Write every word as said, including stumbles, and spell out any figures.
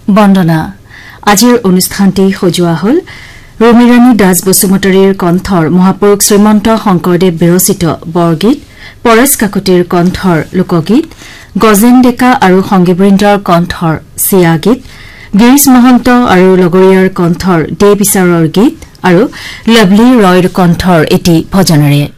বন্দনা আজিৰ অনুষ্ঠানটি সজোৱা হল ৰমিৰাণী দাস বসুমতাৰীৰ কণ্ঠৰ মহাপুৰুষ শ্ৰীমন্ত শংকৰদেৱ বিৰচিত বৰগীত পৰেশ কাকতিৰ কণ্ঠৰ লোকগীত গজেন ডেকা আৰু সংগীবৃন্দৰ কণ্ঠৰ চিয়া গীত গিৰীশ মহন্ত আৰু লগৰীয়াৰ কণ্ঠৰ দে বিচাৰৰ গীত আৰু লভলী ৰয়ৰ কণ্ঠৰ এটি ভজনেৰে